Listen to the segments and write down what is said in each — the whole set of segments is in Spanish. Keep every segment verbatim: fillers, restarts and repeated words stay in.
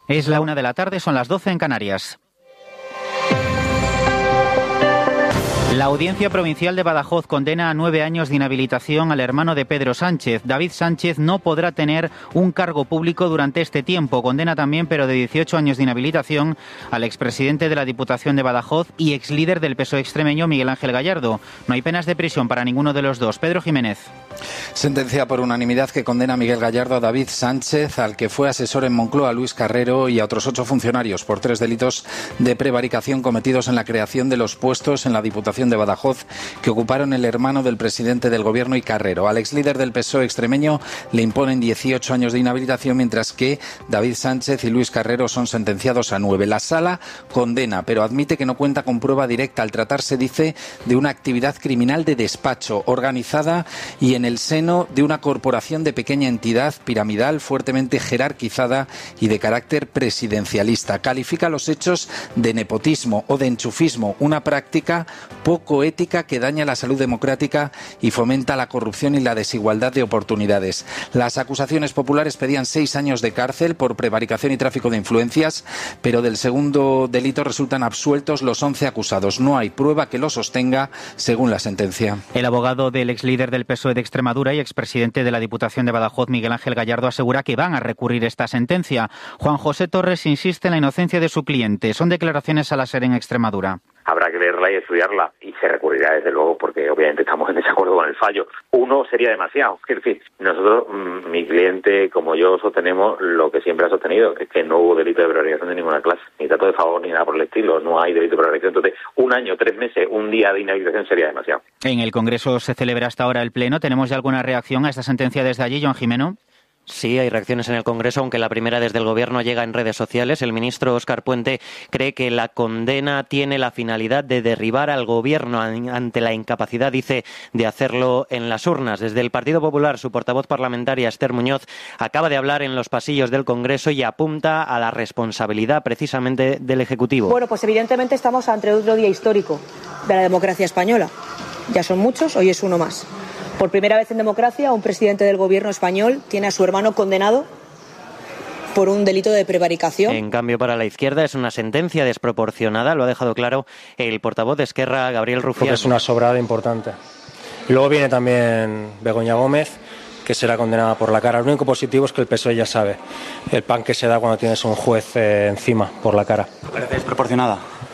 Es la una de la tarde, son las doce en Canarias. La Audiencia Provincial de Badajoz condena a nueve años de inhabilitación al hermano de Pedro Sánchez. David Sánchez no podrá tener un cargo público durante este tiempo. Condena también, pero de dieciocho años de inhabilitación, al expresidente de la Diputación de Badajoz y exlíder del P S O E extremeño, Miguel Ángel Gallardo. No hay penas de prisión para ninguno de los dos. Pedro Jiménez. Sentencia por unanimidad que condena a Miguel Gallardo, a David Sánchez, al que fue asesor en Moncloa, Luis Carrero, y a otros ocho funcionarios por tres delitos de prevaricación cometidos en la creación de los puestos en la Diputación de Badajoz que ocuparon el hermano del presidente del Gobierno y Carrero. Al exlíder del P S O E extremeño le imponen dieciocho años de inhabilitación, mientras que David Sánchez y Luis Carrero son sentenciados a nueve. La Sala condena, pero admite que no cuenta con prueba directa al tratarse, dice, de una actividad criminal de despacho organizada y en el seno de una corporación de pequeña entidad piramidal fuertemente jerarquizada y de carácter presidencialista. Califica los hechos de nepotismo o de enchufismo, una práctica poco ética que daña la salud democrática y fomenta la corrupción y la desigualdad de oportunidades. Las acusaciones populares pedían seis años de cárcel por prevaricación y tráfico de influencias, pero del segundo delito resultan absueltos los once acusados. No hay prueba que lo sostenga, según la sentencia. El abogado del exlíder del P S O E de Extremadura y expresidente de la Diputación de Badajoz, Miguel Ángel Gallardo, asegura que van a recurrir esta sentencia. Juan José Torres insiste en la inocencia de su cliente. Son declaraciones a la SER en Extremadura. Habrá que leerla y estudiarla y se recurrirá desde luego porque obviamente estamos en desacuerdo con el fallo. Uno sería demasiado. Es decir, nosotros, mi cliente como yo sostenemos lo que siempre ha sostenido, que es que no hubo delito de prevaricación de ninguna clase, ni trato de favor ni nada por el estilo, no hay delito de prevaricación. Entonces, un año, tres meses, un día de inhabilitación sería demasiado. En el Congreso se celebra hasta ahora el Pleno. ¿Tenemos ya alguna reacción a esta sentencia desde allí, Joan Jimeno? Sí, hay reacciones en el Congreso, aunque la primera desde el Gobierno llega en redes sociales. El ministro Óscar Puente cree que la condena tiene la finalidad de derribar al Gobierno ante la incapacidad, dice, de hacerlo en las urnas. Desde el Partido Popular, su portavoz parlamentaria, Esther Muñoz, acaba de hablar en los pasillos del Congreso y apunta a la responsabilidad precisamente del Ejecutivo. Bueno, pues evidentemente estamos ante otro día histórico de la democracia española. Ya son muchos, hoy es uno más. Por primera vez en democracia, un presidente del Gobierno español tiene a su hermano condenado por un delito de prevaricación. En cambio, para la izquierda es una sentencia desproporcionada, lo ha dejado claro el portavoz de Esquerra, Gabriel Rufián. Porque es una sobrada importante. Y luego viene también Begoña Gómez, que será condenada por la cara. Lo único positivo es que el P S O E ya sabe el pan que se da cuando tienes un juez eh, encima por la cara. ¿Te parece desproporcionada?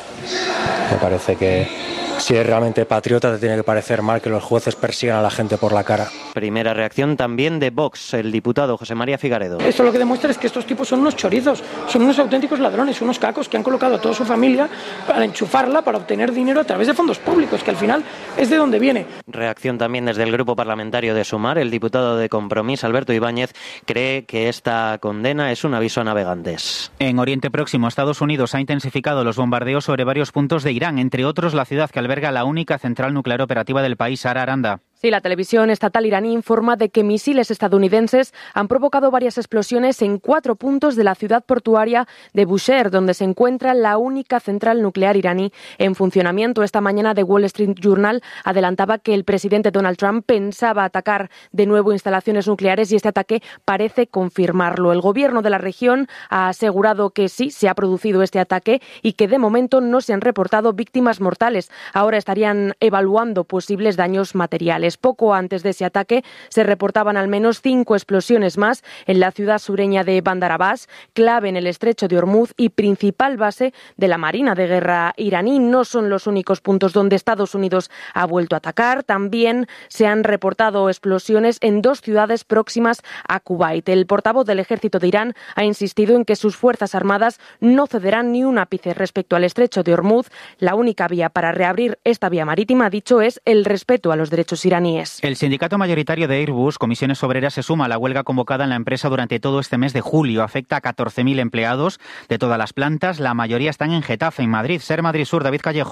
Me parece que si eres realmente patriota te tiene que parecer mal que los jueces persigan a la gente por la cara. Primera reacción también de Vox, el diputado José María Figaredo. Esto lo que demuestra es que estos tipos son unos chorizos, son unos auténticos ladrones, unos cacos que han colocado a toda su familia para enchufarla, para obtener dinero a través de fondos públicos, que al final es de donde viene. Reacción también desde el grupo parlamentario de Sumar. El diputado de Compromís, Alberto Ibáñez, cree que esta condena es un aviso a navegantes. En Oriente Próximo, Estados Unidos ha intensificado los bombardeos sobre varios puntos de Irán, entre otros la ciudad que alberga la única central nuclear operativa del país. Sara Aranda. Sí, la televisión estatal iraní informa de que misiles estadounidenses han provocado varias explosiones en cuatro puntos de la ciudad portuaria de Bushehr, donde se encuentra la única central nuclear iraní en funcionamiento. Esta mañana The Wall Street Journal adelantaba que el presidente Donald Trump pensaba atacar de nuevo instalaciones nucleares y este ataque parece confirmarlo. El gobierno de la región ha asegurado que sí, se ha producido este ataque y que de momento no se han reportado víctimas mortales. Ahora estarían evaluando posibles daños materiales. Poco antes de ese ataque se reportaban al menos cinco explosiones más en la ciudad sureña de Bandar Abbas, clave en el estrecho de Hormuz y principal base de la Marina de Guerra iraní. No son los únicos puntos donde Estados Unidos ha vuelto a atacar. También se han reportado explosiones en dos ciudades próximas a Kuwait. El portavoz del ejército de Irán ha insistido en que sus fuerzas armadas no cederán ni un ápice respecto al estrecho de Hormuz. La única vía para reabrir esta vía marítima, ha dicho, es el respeto a los derechos iraníes. El sindicato mayoritario de Airbus, Comisiones Obreras, se suma a la huelga convocada en la empresa durante todo este mes de julio. Afecta a catorce mil empleados de todas las plantas. La mayoría están en Getafe, en Madrid. Ser Madrid Sur, David Callejo.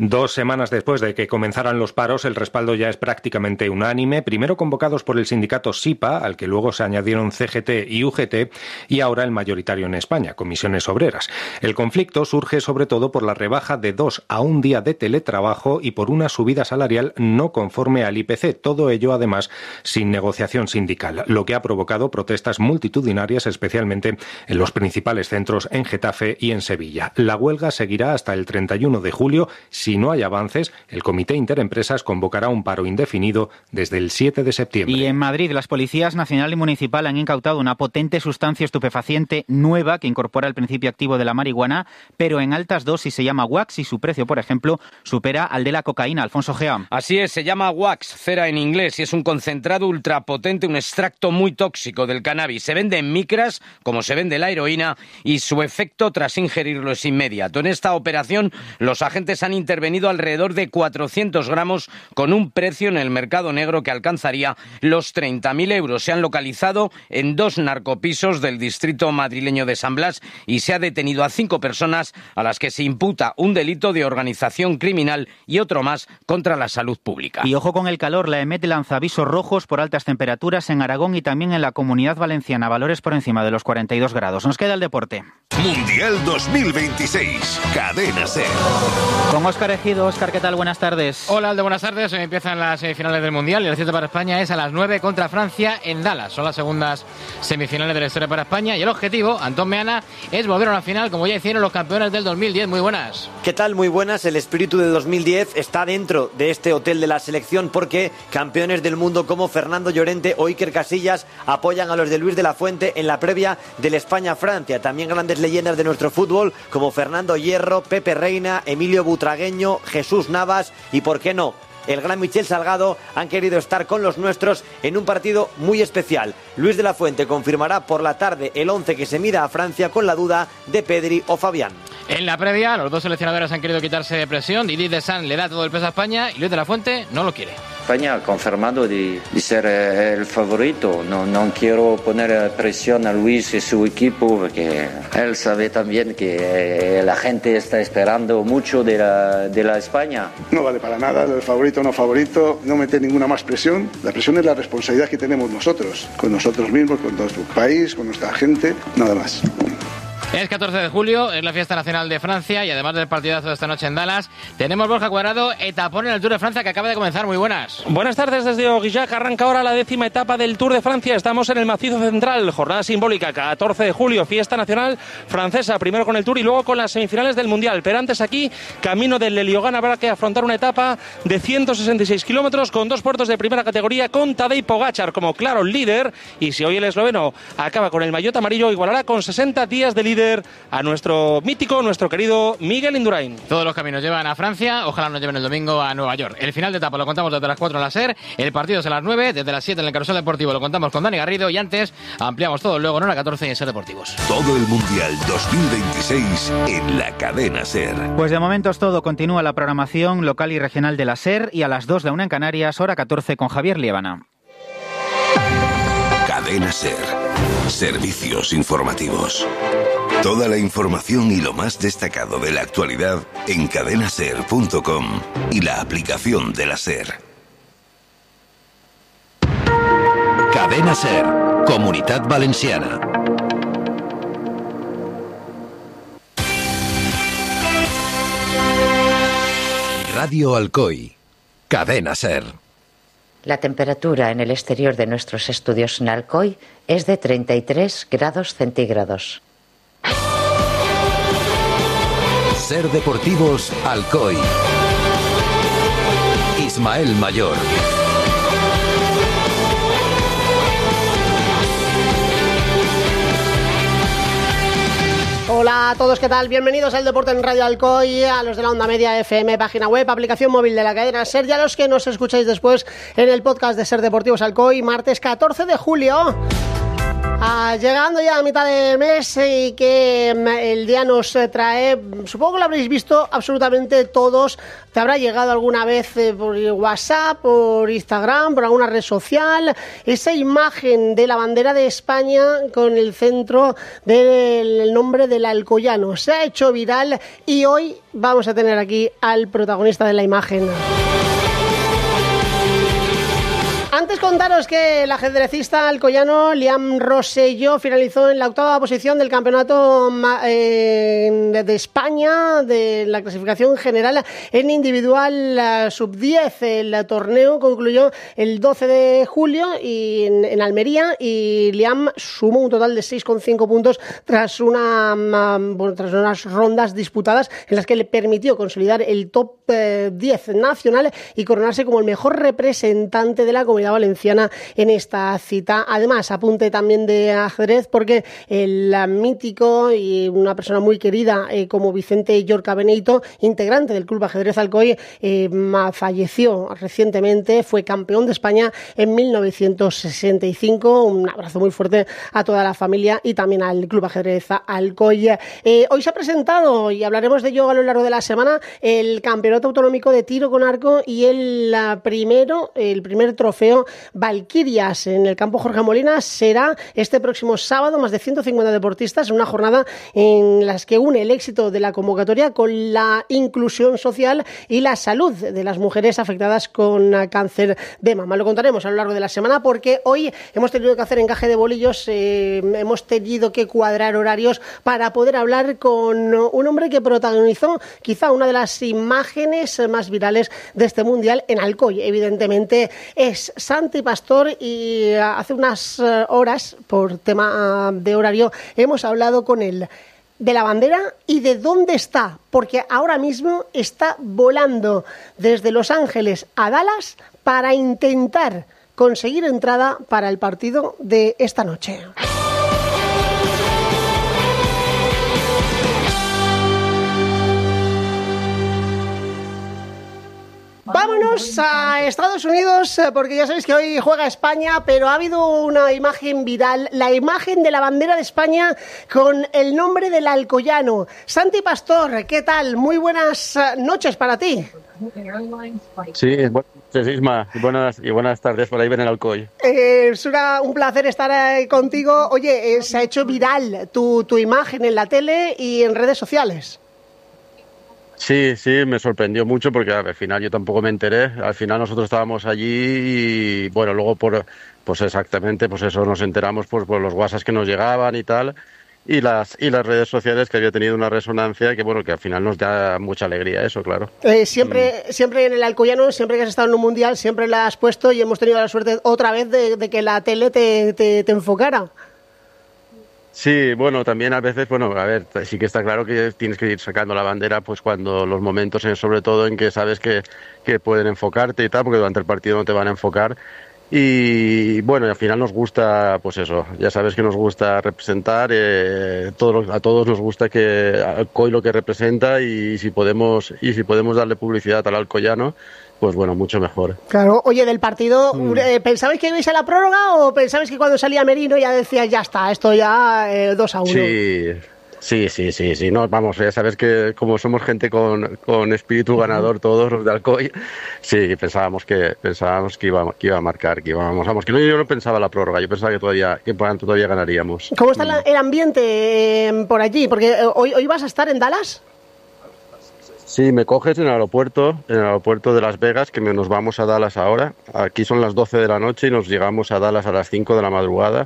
Dos semanas después de que comenzaran los paros, el respaldo ya es prácticamente unánime, primero convocados por el sindicato SIPA, al que luego se añadieron C G T y U G T, y ahora el mayoritario en España, Comisiones Obreras. El conflicto surge sobre todo por la rebaja de dos a un día de teletrabajo y por una subida salarial no conforme al I P C, todo ello además sin negociación sindical, lo que ha provocado protestas multitudinarias, especialmente en los principales centros en Getafe y en Sevilla. La huelga seguirá hasta el treinta y uno de julio. Si no hay avances, el Comité Interempresas convocará un paro indefinido desde el siete de septiembre. Y en Madrid, las policías nacional y municipal han incautado una potente sustancia estupefaciente nueva que incorpora el principio activo de la marihuana, pero en altas dosis. Se llama wax y su precio, por ejemplo, supera al de la cocaína. Alfonso Gea. Así es, se llama wax, cera en inglés, y es un concentrado ultrapotente, un extracto muy tóxico del cannabis. Se vende en micras, como se vende la heroína, y su efecto tras ingerirlo es inmediato. En esta operación, los agentes han intervenido alrededor de cuatrocientos gramos con un precio en el mercado negro que alcanzaría los treinta mil euros. Se han localizado en dos narcopisos del distrito madrileño de San Blas y se ha detenido a cinco personas a las que se imputa un delito de organización criminal y otro más contra la salud pública. Y ojo con el calor, la EMET lanza avisos rojos por altas temperaturas en Aragón y también en la Comunidad Valenciana, valores por encima de los cuarenta y dos grados. Nos queda el deporte. Mundial dos mil veintiséis, Cadena SER. Con Óscar Ejido. Óscar, ¿qué tal? Buenas tardes. Hola, Alde, buenas tardes. Hoy empiezan las semifinales del Mundial y el cierre para España es a las nueve contra Francia en Dallas. Son las segundas semifinales de la historia para España y el objetivo, Antón Meana, es volver a la final como ya hicieron los campeones del dos mil diez. Muy buenas. ¿Qué tal? Muy buenas. El espíritu del dos mil diez está dentro de este hotel de la selección porque campeones del mundo como Fernando Llorente o Iker Casillas apoyan a los de Luis de la Fuente en la previa del España-Francia. También grandes leyendas de nuestro fútbol como Fernando Hierro, Pepe Reina, Emilio Butragueño, Jesús Navas y, ¿por qué no?, el gran Michel Salgado han querido estar con los nuestros en un partido muy especial. Luis de la Fuente confirmará por la tarde el once que se mida a Francia con la duda de Pedri o Fabián. En la previa, los dos seleccionadores han querido quitarse de presión. Didier Deschamps le da todo el peso a España y Luis de la Fuente no lo quiere. España ha confirmado de, de ser el favorito. No, no quiero poner presión a Luis y su equipo porque él sabe también que la gente está esperando mucho de la, de la España. No vale para nada el favorito o no favorito, no meter ninguna más presión. La presión es la responsabilidad que tenemos nosotros, con nosotros mismos, con nuestro país, con nuestra gente, nada más. Es catorce de julio, es la fiesta nacional de Francia y además del partidazo de esta noche en Dallas, tenemos Borja Cuadrado, etapón en el Tour de Francia que acaba de comenzar. Muy buenas. Buenas tardes desde Aurillac. Arranca ahora la décima etapa del Tour de Francia. Estamos en el macizo central, jornada simbólica, catorce de julio, fiesta nacional francesa, primero con el Tour y luego con las semifinales del Mundial. Pero antes aquí, camino del Leliogán, habrá que afrontar una etapa de ciento sesenta y seis kilómetros con dos puertos de primera categoría, con Tadej Pogačar como claro líder. Y si hoy el esloveno acaba con el maillot amarillo, igualará con sesenta días de líder a nuestro mítico, nuestro querido Miguel Indurain. Todos los caminos llevan a Francia, ojalá nos lleven el domingo a Nueva York. El final de etapa lo contamos desde las cuatro en la SER, el partido es a las nueve, desde las siete en el Carrusel Deportivo lo contamos con Dani Garrido y antes ampliamos todo luego en hora catorce en SER Deportivos. Todo el Mundial dos mil veintiséis en la Cadena SER. Pues de momento es todo, continúa la programación local y regional de la SER y a las dos la una en Canarias, hora catorce con Javier Liébana. Cadena SER. Servicios informativos. Toda la información y lo más destacado de la actualidad en cadena ser punto com y la aplicación de la SER. Cadena SER, Comunitat Valenciana. Radio Alcoy, Cadena SER. La temperatura en el exterior de nuestros estudios en Alcoy es de treinta y tres grados centígrados. SER Deportivos Alcoy. Ismael Mayor. Hola a todos, ¿qué tal? Bienvenidos al Deporte en Radio Alcoy, a los de la Onda Media F M, página web, aplicación móvil de la cadena SER y a los que nos escucháis después en el podcast de SER Deportivos Alcoy, martes catorce de julio. Ah, llegando ya a mitad de mes y que el día nos trae, supongo que lo habréis visto absolutamente todos, te habrá llegado alguna vez por WhatsApp, por Instagram, por alguna red social, esa imagen de la bandera de España con el centro del nombre del Alcoyano. Se ha hecho viral y hoy vamos a tener aquí al protagonista de la imagen. Antes contaros que el ajedrecista alcoyano Liam Rosselló finalizó en la octava posición del campeonato eh, de España de la clasificación general en individual sub diez. El torneo concluyó el doce de julio y en, en Almería y Liam sumó un total de seis coma cinco puntos tras, una, bueno, tras unas rondas disputadas en las que le permitió consolidar el top eh, diez nacional y coronarse como el mejor representante de la comunidad valenciana en esta cita. Además, apunte también de ajedrez porque el mítico y una persona muy querida eh, como Vicente Llorca Beneito, integrante del Club Ajedrez Alcoy, eh, falleció recientemente, fue campeón de España en mil novecientos sesenta y cinco. Un abrazo muy fuerte a toda la familia y también al Club Ajedrez Alcoy. Eh, hoy se ha presentado, y hablaremos de ello a lo largo de la semana, el Campeonato Autonómico de Tiro con Arco y el primero, el primer trofeo Valquirias en el campo Jorge Molina será este próximo sábado. Más de ciento cincuenta deportistas en una jornada en las que une el éxito de la convocatoria con la inclusión social y la salud de las mujeres afectadas con cáncer de mama. Lo contaremos a lo largo de la semana porque hoy hemos tenido que hacer encaje de bolillos, eh, hemos tenido que cuadrar horarios para poder hablar con un hombre que protagonizó quizá una de las imágenes más virales de este mundial en Alcoy. Evidentemente es Santi Pastor y hace unas horas, por tema de horario, hemos hablado con él de la bandera y de dónde está, porque ahora mismo está volando desde Los Ángeles a Dallas para intentar conseguir entrada para el partido de esta noche. Vámonos a Estados Unidos porque ya sabéis que hoy juega España, pero ha habido una imagen viral, la imagen de la bandera de España con el nombre del Alcoyano. Santi Pastor, ¿qué tal? Muy buenas noches para ti. Sí, buenas noches, Isma, y buenas, y buenas tardes por ahí en el Alcoy. Eh, es una, un placer estar ahí contigo. Oye, eh, se ha hecho viral tu, tu imagen en la tele y en redes sociales. Sí, sí, me sorprendió mucho porque al final yo tampoco me enteré. Al final nosotros estábamos allí y, bueno, luego por, pues exactamente, pues eso nos enteramos pues, por los WhatsApp que nos llegaban y tal, y las y las redes sociales que había tenido una resonancia que, bueno, que al final nos da mucha alegría eso, claro. Eh, siempre, mm. siempre en el Alcoyano, siempre que has estado en un mundial, siempre la has puesto y hemos tenido la suerte otra vez de, de que la tele te, te, te enfocara. Sí, bueno, también a veces, bueno, a ver, sí que está claro que tienes que ir sacando la bandera pues cuando los momentos, sobre todo en que sabes que, que pueden enfocarte y tal, porque durante el partido no te van a enfocar. Y bueno, al final nos gusta, pues eso, ya sabes que nos gusta representar, eh, todos, a todos nos gusta que Alcoy lo que representa y si podemos y si podemos darle publicidad al alcoyano, pues bueno, mucho mejor. Claro, oye, del partido, mm. eh, ¿pensabais que ibais a la prórroga o pensabais que cuando salía Merino ya decías, ya está, esto ya eh, dos a uno? Sí, sí, sí, sí, sí, no, vamos, ya sabes que como somos gente con, con espíritu ganador todos los de Alcoy, sí, pensábamos que pensábamos que iba, que iba a marcar, que íbamos, vamos, que no, yo no pensaba la prórroga, yo pensaba que todavía, que todavía ganaríamos. ¿Cómo está mm. el ambiente eh, por allí? Porque eh, hoy, hoy vas a estar en Dallas. Sí, me coges en el aeropuerto, en el aeropuerto de Las Vegas, que nos vamos a Dallas ahora. Aquí son las doce de la noche y nos llegamos a Dallas a las cinco de la madrugada.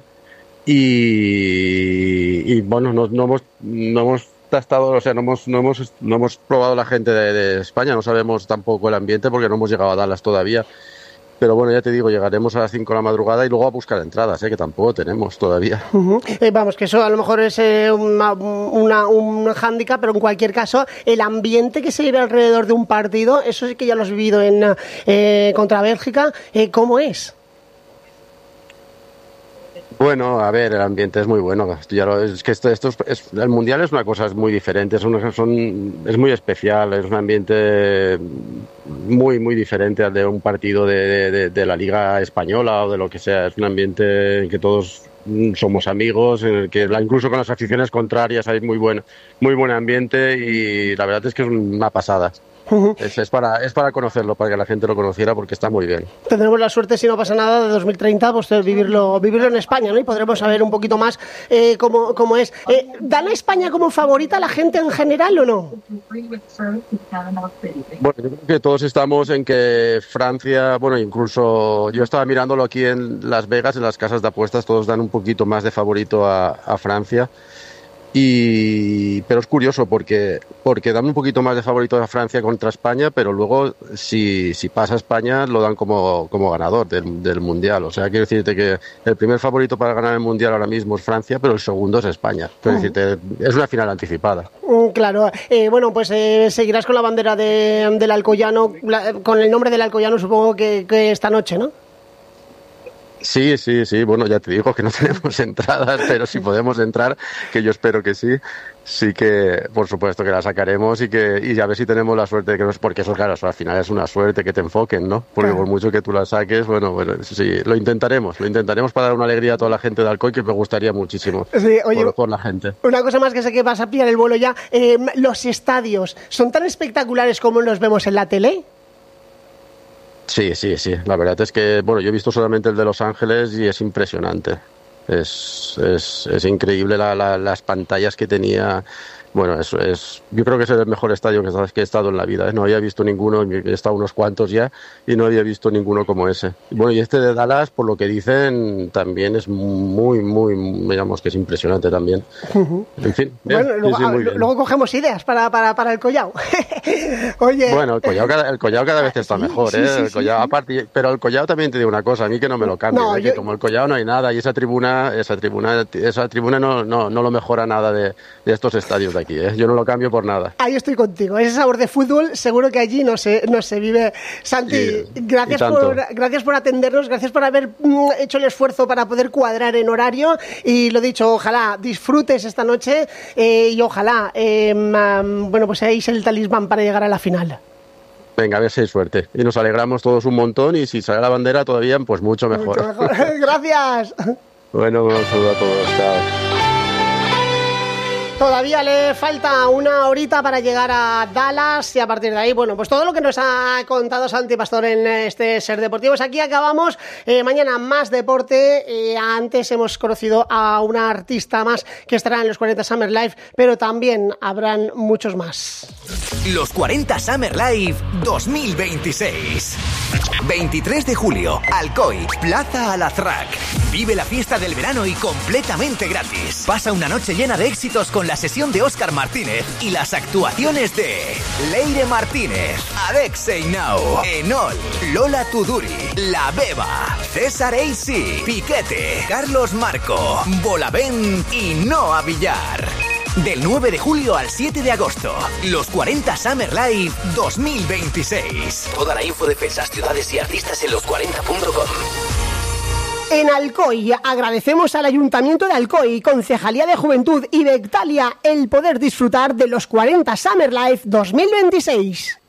Y, y bueno, no, no hemos no hemos tastado, o sea, no hemos no hemos no hemos probado la gente de, de España, no sabemos tampoco el ambiente porque no hemos llegado a Dallas todavía. Pero bueno, ya te digo, llegaremos a las cinco de la madrugada y luego a buscar entradas, ¿eh? Que tampoco tenemos todavía. Uh-huh. Eh, vamos, que eso a lo mejor es eh, una, una, un hándicap, pero en cualquier caso, el ambiente que se vive alrededor de un partido, eso sí que ya lo has vivido en eh, contra Bélgica, eh, ¿cómo es? Bueno, a ver, el ambiente es muy bueno. Ya lo, es que esto, esto es, es, el mundial es una cosa muy diferente, es, una, son, es muy especial, es un ambiente muy, muy diferente al de un partido de, de, de la Liga Española o de lo que sea. Es un ambiente en que todos somos amigos, en el que incluso con las aficiones contrarias hay muy buen, muy buen ambiente y la verdad es que es una pasada. Uh-huh. Es, es, para, es para conocerlo, para que la gente lo conociera, porque está muy bien. Tendremos la suerte, si no pasa nada, de dos mil treinta, pues vivirlo, vivirlo en España, ¿no? Y podremos saber un poquito más eh, cómo, cómo es. Eh, ¿Dan a España como favorita la gente en general o no? Bueno, yo creo que todos estamos en que Francia, bueno, incluso yo estaba mirándolo aquí en Las Vegas, en las casas de apuestas, todos dan un poquito más de favorito a, a Francia. Y, pero es curioso porque, porque dan un poquito más de favorito a Francia contra España, pero luego si, si pasa España lo dan como, como ganador del, del Mundial. O sea, quiero decirte que el primer favorito para ganar el Mundial ahora mismo es Francia, pero el segundo es España. Quiero decirte, es una final anticipada. Claro. Eh, bueno, pues eh, seguirás con la bandera de, del Alcoyano, la, con el nombre del Alcoyano supongo que, que esta noche, ¿no? Sí, sí, sí, bueno, ya te digo que no tenemos entradas, pero si podemos entrar, que yo espero que sí, sí que, por supuesto que la sacaremos y que y a ver si tenemos la suerte de que nos, porque eso, claro, eso al final es una suerte que te enfoquen, ¿no? Porque claro, por mucho que tú la saques, bueno, bueno, sí, lo intentaremos, lo intentaremos para dar una alegría a toda la gente de Alcoy, que me gustaría muchísimo, sí, oye, por, por la gente. Una cosa más que sé que vas a pillar el vuelo ya, eh, los estadios, ¿son tan espectaculares como los vemos en la tele? Sí, sí, sí. La verdad es que, bueno, yo he visto solamente el de Los Ángeles y es impresionante. Es, es, es increíble la, la, las pantallas que tenía. Bueno, eso es, yo creo que es el mejor estadio que, que he estado en la vida, ¿eh? No había visto ninguno, he estado unos cuantos ya y no había visto ninguno como ese. Bueno, y este de Dallas, por lo que dicen, también es muy, muy, digamos que es impresionante también. Uh-huh. En fin, bien, bueno, luego, sí, sí, muy bien. Luego cogemos ideas para, para, para el Collao. Oye. Bueno, el Collao cada, el Collao cada vez está sí, mejor, sí, ¿eh? Sí, el Collao, sí, aparte, pero el Collao también te digo una cosa, a mí que no me lo cambie, no, ¿eh? Yo... que como el Collao no hay nada y esa tribuna, esa tribuna, esa tribuna no, no, no lo mejora nada de, de estos estadios de aquí, ¿eh? Yo no lo cambio por nada. Ahí estoy contigo. Ese sabor de fútbol seguro que allí no se, no se vive. Santi, sí, gracias, por, gracias por atendernos, gracias por haber mm, hecho el esfuerzo para poder cuadrar en horario y lo dicho, ojalá disfrutes esta noche eh, y ojalá eh, um, bueno, pues seáis el talismán para llegar a la final. Venga, a ver si hay suerte. Y nos alegramos todos un montón y si sale la bandera todavía, pues mucho mejor. Mucho mejor. Gracias. Bueno, un saludo a todos. Chao. Todavía le falta una horita para llegar a Dallas y a partir de ahí, bueno, pues todo lo que nos ha contado Santi Pastor en este Ser Deportivos. Aquí acabamos, eh, mañana más deporte. Eh, antes hemos conocido a una artista más que estará en los cuarenta Summer Live, pero también habrán muchos más. Los cuarenta Summer Live dos mil veintiséis. veintitrés de julio, Alcoy, Plaza Alazraq. Vive la fiesta del verano y completamente gratis. Pasa una noche llena de éxitos con la sesión de Óscar Martínez y las actuaciones de Leire Martínez, Adexei Now, Enol, Lola Tuduri, La Beba, César A C, Piquete, Carlos Marco, Bolavent y Noa Villar. Del nueve de julio al siete de agosto, los cuarenta Summer Live dos mil veintiséis. Toda la info de fechas, ciudades y artistas en los cuarenta punto com. En Alcoy agradecemos al Ayuntamiento de Alcoy, Concejalía de Juventud y Bectalia el poder disfrutar de los cuarenta Summer Live dos mil veintiséis.